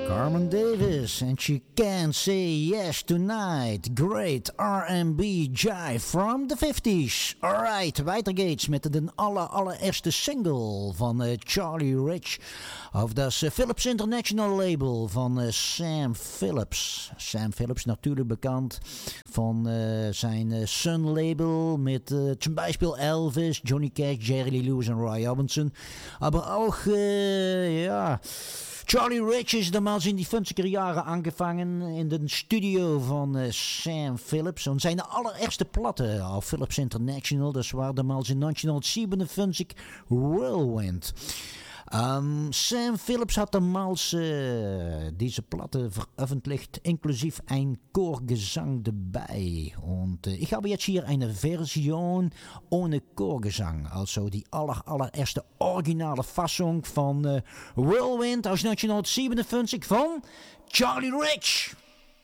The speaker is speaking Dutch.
Carmen Davis and She Can't Say Yes Tonight. Great R&B jive from the 50s. Alright, weitergeht's met de allereerste single van Charlie Rich. Of dat Philips International label van Sam Phillips. Sam Phillips natuurlijk bekend van zijn Sun label met zum Beispiel Elvis, Johnny Cash, Jerry Lee Lewis en Roy Orbison. Maar ook, ja... Charlie Rich is damals in die 50er jaren aangevangen in de studio van Sam Phillips. En zijn allereerste platten op Philips International, dat was damals in 1957 Whirlwind. Sam Phillips hat damals diese Platte veröffentlicht, inklusive ein Chorgesang dabei. Und ich habe jetzt hier eine Version ohne Chorgesang. Also die allererste originale Fassung von Whirlwind aus 1957 von Charlie Rich.